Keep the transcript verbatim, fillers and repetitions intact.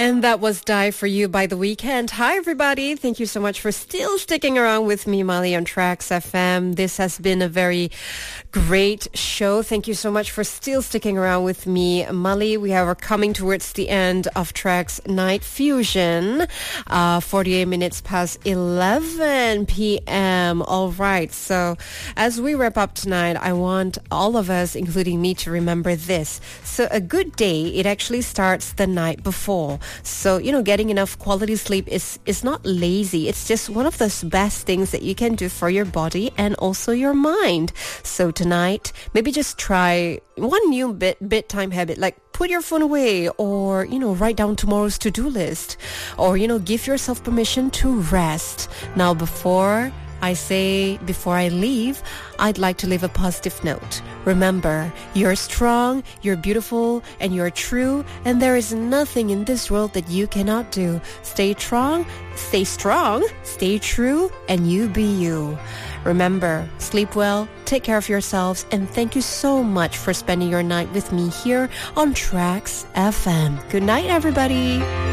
And that was Die For You by The Weeknd. Hi, everybody. Thank you so much for still sticking around with me, Molly, on Tracks F M. This has been a very great show. Thank you so much for still sticking around with me, Molly. We are coming towards the end of Tracks Night Fusion. Uh, forty-eight minutes past eleven p.m. All right. So as we wrap up tonight, I want all of us, including me, to remember this. So a good day, it actually starts the night before. So, you know, getting enough quality sleep is, is not lazy. It's just one of the best things that you can do for your body and also your mind. So tonight, maybe just try one new bit bedtime habit, like put your phone away, or, you know, write down tomorrow's to-do list, or, you know, give yourself permission to rest. Now, before I say, before I leave, I'd like to leave a positive note. Remember, you're strong, you're beautiful, and you're true, and there is nothing in this world that you cannot do. Stay strong, stay strong, stay true, and you be you. Remember, sleep well, take care of yourselves, and thank you so much for spending your night with me here on Tracks F M. Good night, everybody.